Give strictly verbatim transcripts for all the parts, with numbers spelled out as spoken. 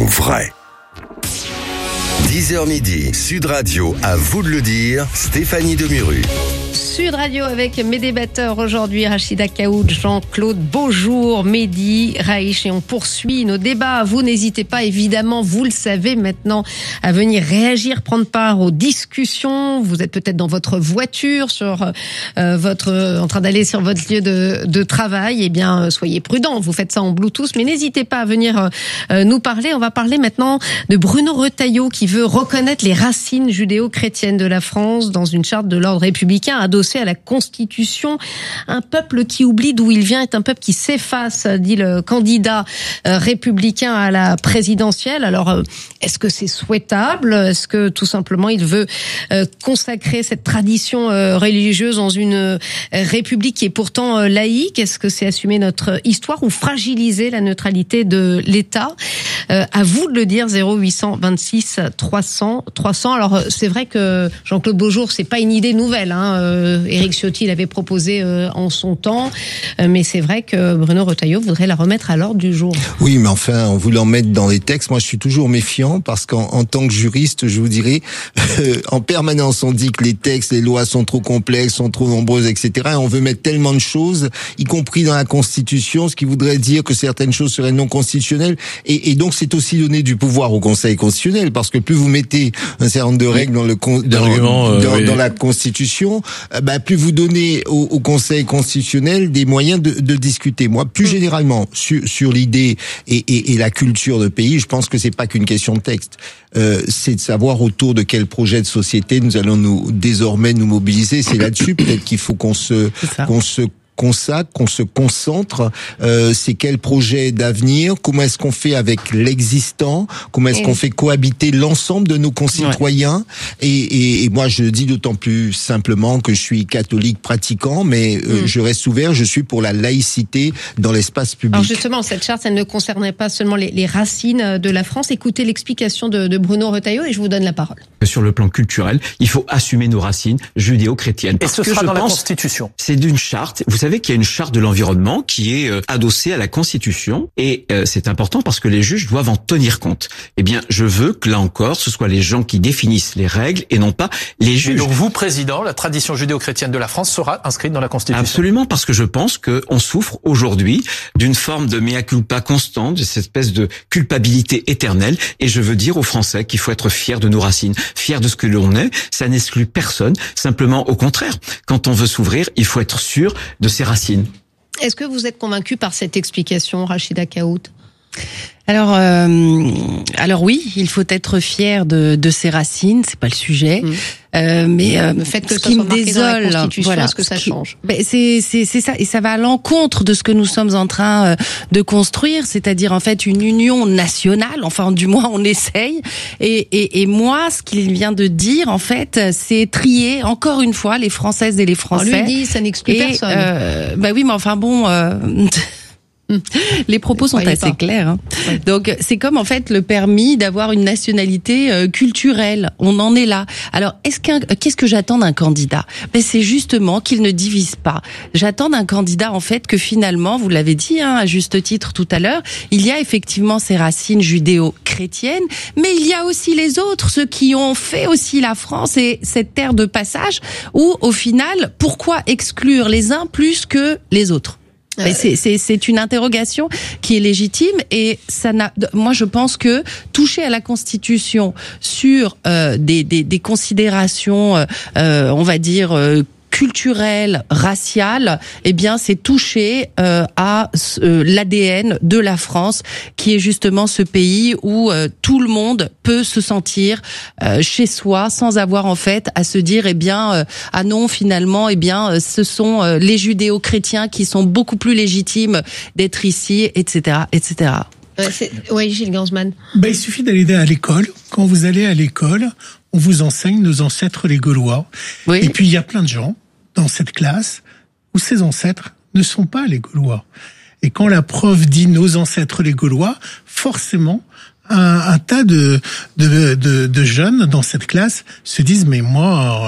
sont vraies. dix heures midi, Sud Radio, à vous de le dire, Stéphanie Demuru. Sud Radio avec mes débatteurs aujourd'hui, Rachida Kaoud, Jean-Claude Beaujour, Mehdi Raich, et on poursuit nos débats. Vous n'hésitez pas, évidemment, vous le savez maintenant, à venir réagir, prendre part aux discussions. Vous êtes peut-être dans votre voiture, sur euh, votre, en train d'aller sur votre lieu de, de travail. Eh bien, soyez prudents, vous faites ça en Bluetooth, mais n'hésitez pas à venir euh, nous parler. On va parler maintenant de Bruno Retailleau qui veut reconnaître les racines judéo-chrétiennes de la France dans une charte de l'ordre républicain adossée à la Constitution. Un peuple qui oublie d'où il vient est un peuple qui s'efface, dit le candidat républicain à la présidentielle. Alors, est-ce que c'est souhaitable? Est-ce que tout simplement il veut consacrer cette tradition religieuse dans une république qui est pourtant laïque? Est-ce que c'est assumer notre histoire ou fragiliser la neutralité de l'État? À vous de le dire, zéro huit cent vingt-six trois cents trois cents. Alors, c'est vrai que Jean-Claude Beaujour, c'est pas une idée nouvelle, hein. Éric Ciotti l'avait proposé euh, en son temps, euh, mais c'est vrai que Bruno Retailleau voudrait la remettre à l'ordre du jour. Oui, mais enfin, en voulant mettre dans les textes, moi je suis toujours méfiant, parce qu'en en tant que juriste, je vous dirais, euh, en permanence on dit que les textes, les lois sont trop complexes, sont trop nombreuses, et cetera. Et on veut mettre tellement de choses, y compris dans la Constitution, ce qui voudrait dire que certaines choses seraient non constitutionnelles. Et, et donc c'est aussi donner du pouvoir au Conseil constitutionnel, parce que plus vous mettez un certain nombre de règles dans le dans, dans, euh, dans, oui. dans la Constitution, bah, plus vous donnez au, au Conseil constitutionnel des moyens de, de discuter. Moi, plus généralement, sur, sur l'idée et, et, et la culture de pays, je pense que c'est pas qu'une question de texte. Euh, c'est de savoir autour de quel projet de société nous allons nous désormais nous mobiliser. C'est là-dessus peut-être qu'il faut qu'on se qu'on se consacre, qu'on se concentre. Euh, c'est quel projet d'avenir? Comment est-ce qu'on fait avec l'existant? Comment est-ce qu'on fait cohabiter l'ensemble de nos concitoyens? Ouais. Et, et, et moi, je le dis d'autant plus simplement que je suis catholique pratiquant, mais euh, mm. je reste ouvert. Je suis pour la laïcité dans l'espace public. Alors justement, cette charte, elle ne concernait pas seulement les, les racines de la France. Écoutez l'explication de, de Bruno Retailleau et je vous donne la parole. Sur le plan culturel, il faut assumer nos racines judéo-chrétiennes. Et ce que sera je dans pense, la Constitution. C'est d'une charte. Vous savez qu'il y a une charte de l'environnement qui est euh, adossée à la Constitution et euh, c'est important parce que les juges doivent en tenir compte. Eh bien, je veux que là encore, ce soit les gens qui définissent les règles et non pas les juges. Et donc vous, président, la tradition judéo-chrétienne de la France sera inscrite dans la Constitution. Absolument, parce que je pense qu'on souffre aujourd'hui d'une forme de mea culpa constante, de cette espèce de culpabilité éternelle. Et je veux dire aux Français qu'il faut être fier de nos racines, fier de ce que l'on est. Ça n'exclut personne. Simplement, au contraire, quand on veut s'ouvrir, il faut être sûr de ses racines. Est-ce que vous êtes convaincu par cette explication, Rachida Kaoud? Alors, euh, alors oui, il faut être fier de, de ses racines, c'est pas le sujet. Mmh. Euh, mais euh, le fait que ce ça qui soit me marqué désole, dans la Constitution, voilà, est-ce que ça qui, change? ben c'est c'est c'est ça, et ça va à l'encontre de ce que nous sommes en train euh, de construire, c'est-à-dire en fait une union nationale. Enfin, du moins, on essaye. Et et, et moi, ce qu'il vient de dire, en fait, c'est trier encore une fois les Françaises et les Français. On lui dit, ça n'exclut personne. Euh, bah oui, mais enfin bon. Euh, Les propos sont assez pas. clairs. Hein. Ouais. Donc, c'est comme en fait le permis d'avoir une nationalité euh, culturelle. On en est là. Alors, est-ce qu'un, qu'est-ce que j'attends d'un candidat? Ben, c'est justement qu'il ne divise pas. J'attends d'un candidat en fait que finalement, vous l'avez dit hein, à juste titre tout à l'heure, il y a effectivement ces racines judéo-chrétiennes, mais il y a aussi les autres, ceux qui ont fait aussi la France et cette terre de passage. Où, au final, pourquoi exclure les uns plus que les autres? Mais c'est, c'est, c'est une interrogation qui est légitime et ça n'a. Moi, je pense que toucher à la Constitution sur euh, des, des, des considérations, euh, on va dire. Euh, culturelle, raciale, eh bien, c'est toucher euh, à euh, l'A D N de la France, qui est justement ce pays où euh, tout le monde peut se sentir euh, chez soi, sans avoir en fait à se dire, eh bien, euh, ah non, finalement, eh bien, euh, ce sont euh, les judéo-chrétiens qui sont beaucoup plus légitimes d'être ici, et cetera, et cetera. Euh, oui, Gilles Gansman. Ben, il suffit d'aller à l'école. Quand vous allez à l'école, on vous enseigne nos ancêtres les Gaulois. Oui. Et puis, il y a plein de gens dans cette classe où ces ancêtres ne sont pas les Gaulois. Et quand la prof dit nos ancêtres les Gaulois, forcément, un, un tas de, de, de, de jeunes dans cette classe se disent mais moi,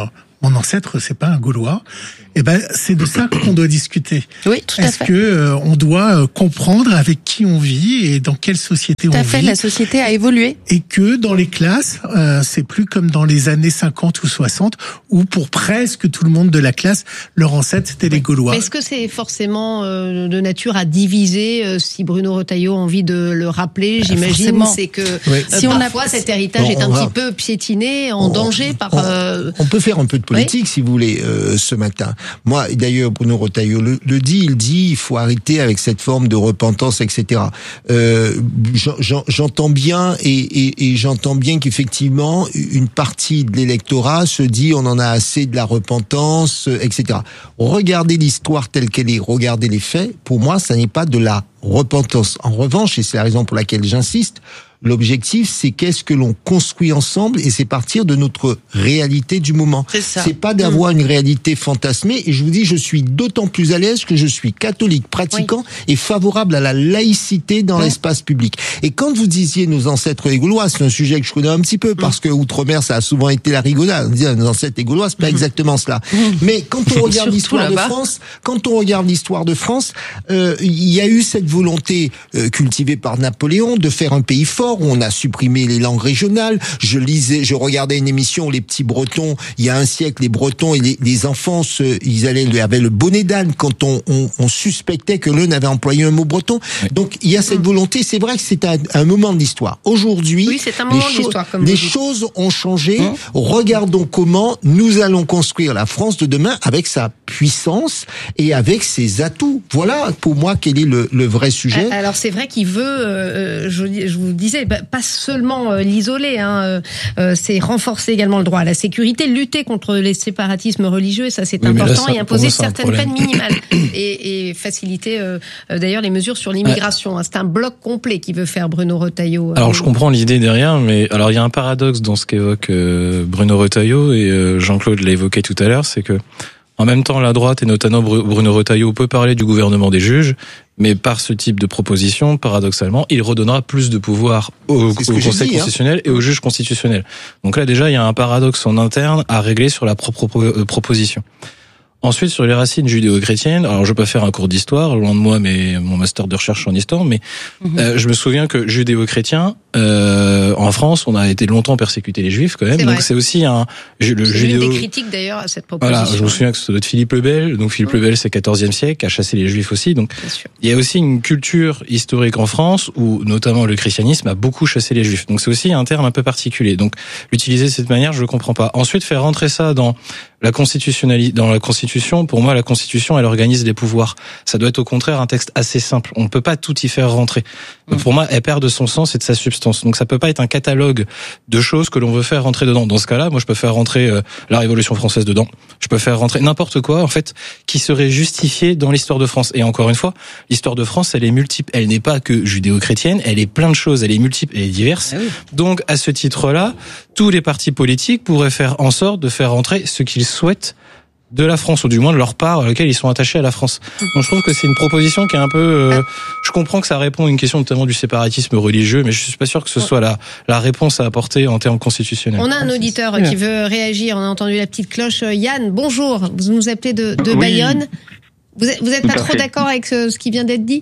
mon ancêtre, c'est pas un Gaulois. Eh ben, c'est de ça qu'on doit discuter. Oui, tout à Est-ce fait. que euh, on doit euh, comprendre avec qui on vit et dans quelle société tout on à fait, vit. La société a évolué. Et que dans les classes, euh, c'est plus comme dans les années cinquante ou soixante, où pour presque tout le monde de la classe, leur ancêtre, c'était les Gaulois. Mais est-ce que c'est forcément euh, de nature à diviser euh, si Bruno Retailleau a envie de le rappeler, j'imagine, forcément. c'est que Oui. euh, Si on parfois a... cet héritage Bon, est un on petit va... peu piétiné, en on, danger par... On, euh... on peut faire un peu de politique, oui. si vous voulez, euh, ce matin. Moi, d'ailleurs, Bruno Retailleau le, le dit, il dit, il faut arrêter avec cette forme de repentance, et cetera. Euh, j'en, j'entends bien et, et, et j'entends bien qu'effectivement, une partie de l'électorat se dit, on en a assez de la repentance, et cetera. Regardez l'histoire telle qu'elle est, regardez les faits. Pour moi, ça n'est pas de la repentance. En revanche, et c'est la raison pour laquelle j'insiste, l'objectif, c'est qu'est-ce que l'on construit ensemble, et c'est partir de notre réalité du moment. C'est ça. C'est pas d'avoir mmh. une réalité fantasmée. Et je vous dis, je suis d'autant plus à l'aise que je suis catholique, pratiquant oui. et favorable à la laïcité dans mmh. l'espace public. Et quand vous disiez nos ancêtres les Gaulois, c'est un sujet que je connais un petit peu parce mmh. que outre-mer, ça a souvent été la rigolade. On dit nos ancêtres les Gaulois, c'est pas mmh. exactement cela. Mmh. Mais quand on regarde l'histoire de France, quand on regarde l'histoire de France, euh, il y a eu cette volonté euh, cultivée par Napoléon de faire un pays fort, où on a supprimé les langues régionales. Je lisais, je regardais une émission où les petits Bretons, il y a un siècle, les Bretons et les, les enfants, se, ils allaient, ils avaient le bonnet d'âne quand on, on, on suspectait que l'un avait employé un mot breton. Oui. Donc il y a cette volonté. C'est vrai que c'est un, un moment de l'histoire. Aujourd'hui, oui, c'est un moment les, de l'histoire, comme les vous choses dites. ont changé. Mmh. Regardons comment nous allons construire la France de demain avec sa puissance et avec ses atouts. Voilà pour moi quel est le, le vrai sujet. Alors c'est vrai qu'il veut, euh, je, je vous disais, pas seulement euh, l'isoler, hein, euh, c'est renforcer également le droit à la sécurité, lutter contre les séparatismes religieux, et ça c'est oui, important, là, ça, et imposer moi, certaines peines minimales et, et faciliter euh, d'ailleurs les mesures sur l'immigration. Ouais. C'est un bloc complet qui veut faire Bruno Retailleau. Alors euh, je comprends l'idée derrière, mais alors il y a un paradoxe dans ce qu'évoque euh, Bruno Retailleau, et euh, Jean-Claude l'a évoqué tout à l'heure, c'est que en même temps, la droite, et notamment Bruno Retailleau, peut parler du gouvernement des juges, mais par ce type de proposition, paradoxalement, il redonnera plus de pouvoir au, au Conseil dit, constitutionnel hein. et aux juges constitutionnels. Donc là, déjà, il y a un paradoxe en interne à régler sur la propre proposition. Ensuite, sur les racines judéo-chrétiennes, alors je vais pas faire un cours d'histoire, loin de moi, mais mon master de recherche en histoire, mais mmh. euh, je me souviens que judéo-chrétien, euh, en France, on a été longtemps persécuté les Juifs quand même, c'est donc vrai. c'est aussi un le c'est judéo. Une des critiques d'ailleurs à cette proposition. Voilà, je me souviens que c'est notre Philippe le Bel, donc Philippe mmh. le Bel c'est quatorzième siècle, a chassé les Juifs aussi, donc il y a aussi une culture historique en France où notamment le christianisme a beaucoup chassé les Juifs, donc c'est aussi un terme un peu particulier. Donc l'utiliser de cette manière, je le comprends pas. Ensuite, faire rentrer ça dans la constitutionnalité, dans la Constitution, pour moi, la Constitution, elle organise les pouvoirs. Ça doit être au contraire un texte assez simple. On ne peut pas tout y faire rentrer. Donc, pour moi, elle perd de son sens et de sa substance. Donc, ça peut pas être un catalogue de choses que l'on veut faire rentrer dedans. Dans ce cas-là, moi, je peux faire rentrer euh, la Révolution française dedans. Je peux faire rentrer n'importe quoi, en fait, qui serait justifié dans l'histoire de France. Et encore une fois, l'histoire de France, elle est multiple. Elle n'est pas que judéo-chrétienne. Elle est plein de choses. Elle est multiple. Elle est diverse. Ah oui. Donc, à ce titre-là, tous les partis politiques pourraient faire en sorte de faire rentrer ce qu'ils souhaitent de la France, ou du moins de leur part à laquelle ils sont attachés à la France. Donc je trouve que c'est une proposition qui est un peu... Euh, je comprends que ça répond à une question notamment du séparatisme religieux, mais je suis pas sûr que ce soit la, la réponse à apporter en termes constitutionnels. On a un auditeur qui veut réagir, on a entendu la petite cloche. Yann, bonjour, vous nous appelez de, de oui. Bayonne. Vous êtes, vous êtes pas trop fait. D'accord avec ce, ce qui vient d'être dit ?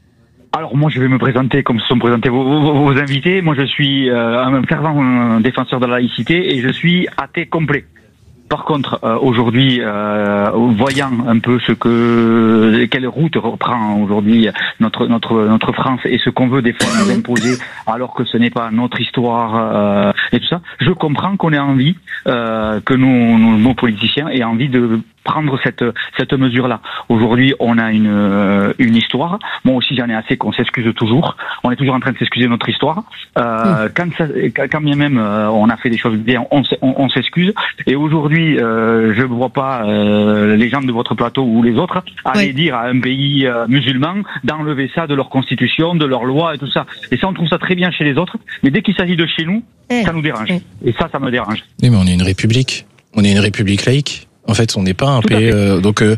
Alors moi je vais me présenter comme se sont présentés vos, vos, vos invités. Moi je suis euh, un fervent défenseur de la laïcité et je suis athée complet. Par contre, euh, aujourd'hui, euh, voyant un peu ce que quelle route reprend aujourd'hui notre notre notre France et ce qu'on veut des fois nous imposer, alors que ce n'est pas notre histoire euh, et tout ça, je comprends qu'on ait envie euh, que nous, nous nos politiciens aient envie de prendre cette cette mesure-là. Aujourd'hui, on a une euh, une histoire. Moi aussi, j'en ai assez qu'on s'excuse toujours. On est toujours en train de s'excuser de notre histoire. Euh, mmh. Quand ça, quand bien même euh, on a fait des choses bien, on on, on s'excuse. Et aujourd'hui, euh, je ne vois pas euh, les gens de votre plateau ou les autres aller oui. dire à un pays euh, musulman d'enlever ça de leur constitution, de leur loi et tout ça. Et ça, on trouve ça très bien chez les autres. Mais dès qu'il s'agit de chez nous, mmh. ça nous dérange. Mmh. Et ça, ça me dérange. Oui, mais on est une république. On est une république laïque. En fait, on n'est pas un pays. Euh, donc, euh,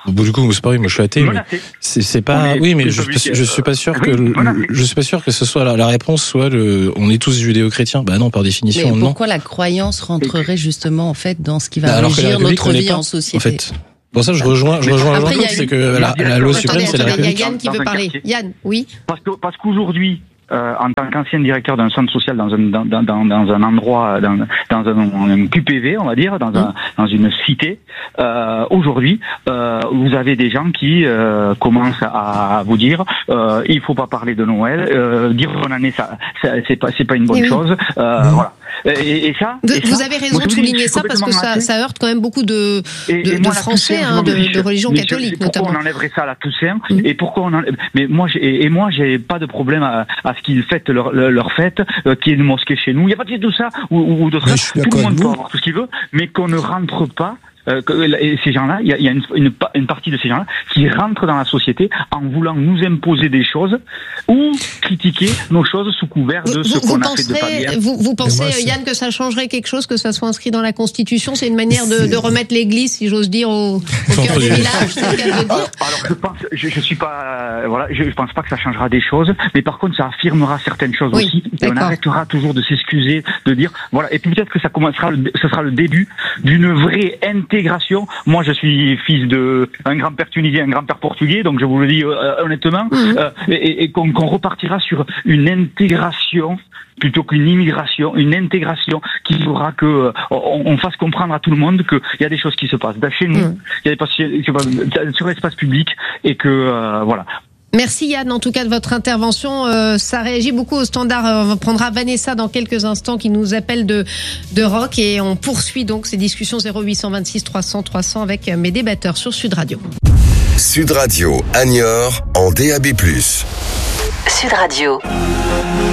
Bon, du coup, c'est pareil, moi je suis athée, mais c'est, c'est pas, oui, mais je, je suis pas sûr que, oui, je suis pas sûr que ce soit la, la réponse soit le, on est tous judéo-chrétiens. Bah non, par définition, mais non. Pourquoi la croyance rentrerait justement, en fait, dans ce qui va bah, régir notre vie pas, en société? En fait. Pour ça, je rejoins, je rejoins Jean-Claude, c'est que la, la loi suprême, c'est la République. Il y a Yann qui veut parler. Yann, oui. Parce que, parce qu'aujourd'hui, Euh, en tant qu'ancien directeur d'un centre social dans un dans, dans, dans un endroit dans, dans un, un Q P V, on va dire, dans un dans une cité, euh, aujourd'hui euh, vous avez des gens qui euh, commencent à vous dire euh, il faut pas parler de Noël, euh, dire bonne année, ça, ça c'est pas c'est pas une bonne oui, chose, euh, mmh. voilà. Et, et ça, de, et vous ça, avez raison de souligner ça parce que ça, ça heurte quand même beaucoup de, et, de, et de Français, hein, de, de religion mais catholique je, notamment. Pourquoi on enlèverait ça à la Toussaint mmh. et pourquoi on enlève... Mais moi, j'ai, et moi, j'ai pas de problème à, à ce qu'ils fêtent leur, leur, leur fête, euh, qu'il y ait une mosquée chez nous. Il n'y a pas de tout ça ou, ou de ça. Tout le monde peut avoir tout ce qu'il veut, mais qu'on ne rentre pas. Euh, et ces gens-là, il y a, y a une, une, une partie de ces gens-là qui rentrent dans la société en voulant nous imposer des choses ou critiquer nos choses sous couvert de vous, ce qu'on a fait de pas bien. Vous, vous pensez, moi, Yann, que ça changerait quelque chose, que ça soit inscrit dans la Constitution? C'est une manière de, de remettre l'Église, si j'ose dire, au, au cœur du village, c'est le cas de dire. Alors, je pense, je, je suis pas, euh, voilà, je, je pense pas que ça changera des choses, mais par contre, ça affirmera certaines choses oui, aussi. Et on arrêtera toujours de s'excuser, de dire, voilà, et peut-être que ça commencera, ce sera le début d'une vraie intégration. Moi, je suis fils de un grand-père tunisien, un grand-père portugais, donc je vous le dis euh, honnêtement, mmh. euh, et, et qu'on, qu'on repartira sur une intégration plutôt qu'une immigration, une intégration qui fera que euh, on, on fasse comprendre à tout le monde qu'il y a des choses qui se passent chez nous, mmh. il y a des choses sur l'espace public, et que euh, voilà. Merci Yann, en tout cas de votre intervention. Euh, ça réagit beaucoup au standard. On prendra Vanessa dans quelques instants qui nous appelle de de Rock et on poursuit donc ces discussions zéro huit cent vingt-six trois cents trois cents avec mes débatteurs sur Sud Radio. Sud Radio, Niort en D A B plus. Sud Radio.